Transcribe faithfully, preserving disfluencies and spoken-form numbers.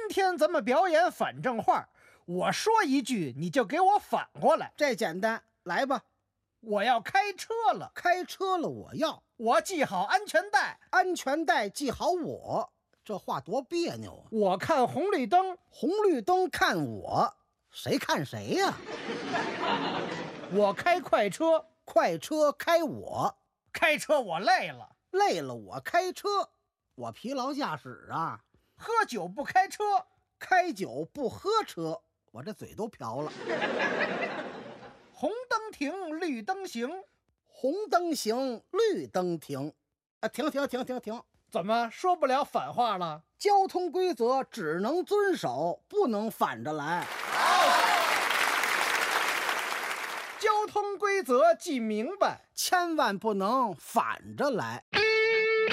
天咱们表演反正话，我说一句你就给我反过来。 这简单，来吧。 我要开车了， 开车了我要。 我系好安全带， 安全带系好我。这话多别扭啊！ 我看红绿灯， 红绿灯看我，谁看谁呀、啊？ 我开快车， 快车开我。 开车我累了， 累了我开车。我疲劳驾驶啊。 喝酒不开车， 开酒不喝车。我这嘴都瓢了。 红灯停，绿灯行。 红灯行，绿灯停。啊，停停停停停！ 怎么说不了反话了？ 交通规则只能遵守，不能反着来。 交通规则记明白， 千万不能反着来。